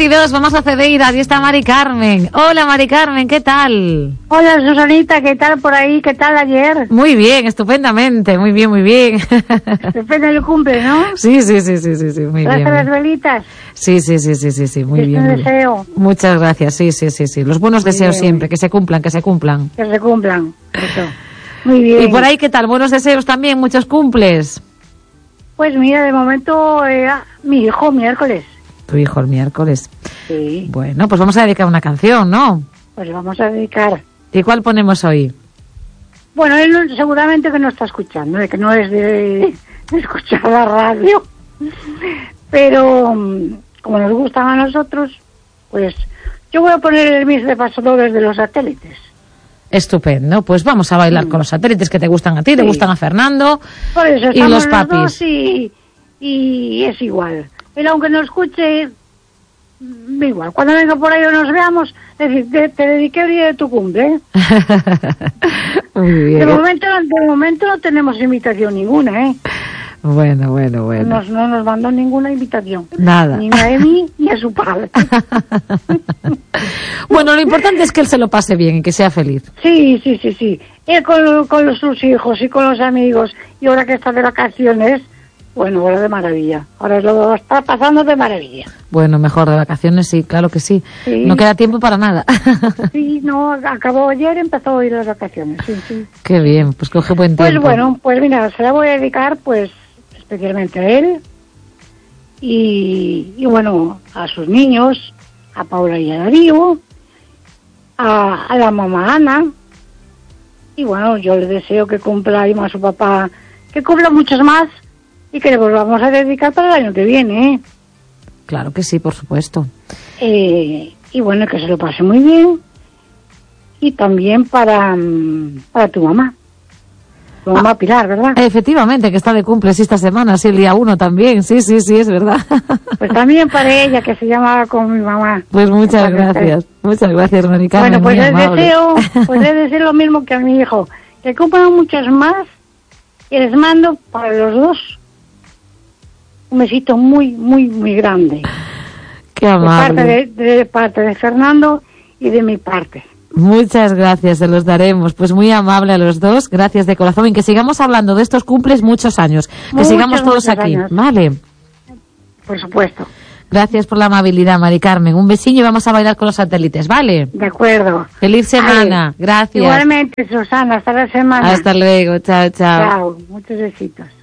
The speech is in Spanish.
22, vamos a Cedeira, ahí está Mari Carmen. Hola Mari Carmen, ¿qué tal? Hola Susanita, ¿qué tal por ahí? ¿Qué tal ayer? Muy bien, estupendamente, muy bien, muy bien. Depende del cumple, ¿no? Sí, muy bien. ¿Las velitas? Sí, muy bien. Un deseo. Muchas gracias, sí. Los buenos deseos siempre, que se cumplan. Que se cumplan, eso. Muy bien. ¿Y por ahí qué tal? ¿Buenos deseos también? ¿Muchos cumples? Pues mira, de momento, mi hijo, miércoles. Tu hijo el miércoles. Sí. Bueno, pues vamos a dedicar una canción, ¿no? Pues vamos a dedicar. ¿Y cuál ponemos hoy? Bueno, él seguramente que no está escuchando, que no es de escuchar la radio. Pero como nos gustan a nosotros, pues yo voy a poner el Mis de Pasadores de los Satélites. Estupendo, pues vamos a bailar con los satélites que te gustan a ti, te gustan a Fernando. Por eso y los papis. Dos y es igual. Él aunque no escuche, igual. Cuando venga por ahí o nos veamos, decir, te dediqué el día de tu cumple. Muy bien. De momento no tenemos invitación ninguna, ¿eh? Bueno. No nos mandó ninguna invitación. Nada. Ni a Emi ni a su padre. Bueno, lo importante es que él se lo pase bien y que sea feliz. Sí. Él con sus hijos y con los amigos, y ahora que está de vacaciones, bueno, ahora de maravilla. Ahora lo está pasando de maravilla. Bueno, mejor de vacaciones, sí, claro que sí. No queda tiempo para nada. Sí, no, acabó ayer, empezó hoy las vacaciones, sí. Qué bien, pues coge buen tiempo. Pues bueno, pues mira, se la voy a dedicar, pues, especialmente a él y bueno, a sus niños, a Paula y a Darío, a la mamá Ana, y bueno, yo le deseo que cumpla y más a su papá, que cumpla muchos más y que le volvamos a dedicar para el año que viene, ¿eh? Claro que sí, por supuesto. Y bueno, que se lo pase muy bien, y también para tu mamá. Tu mamá Pilar, ¿verdad? Efectivamente, que está de cumple esta semana, sí, el día 1 también, sí, es verdad. Pues también para ella, que se llamaba como mi mamá. Pues muchas gracias, Mari Carmen. Bueno, pues les deseo lo mismo que a mi hijo, que cumplan muchos más, y les mando para los dos un besito muy grande. Qué amable. De parte de Fernando y de mi parte. Muchas gracias, se los daremos. Pues muy amable a los dos, gracias de corazón. Y que sigamos hablando de estos cumples muchos años. Que sigamos todos aquí, años. ¿Vale? Por supuesto. Gracias por la amabilidad, Mari Carmen. Un besillo y vamos a bailar con los satélites, ¿vale? De acuerdo. Feliz semana, gracias. Igualmente, Susana, hasta la semana. Hasta luego, chao. Chao, muchos besitos.